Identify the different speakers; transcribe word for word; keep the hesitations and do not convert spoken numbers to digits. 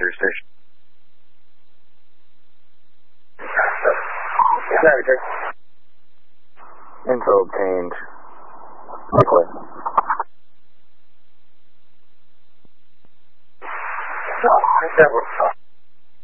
Speaker 1: your station.
Speaker 2: Info obtained. Likewise.
Speaker 1: No, I think that was tough.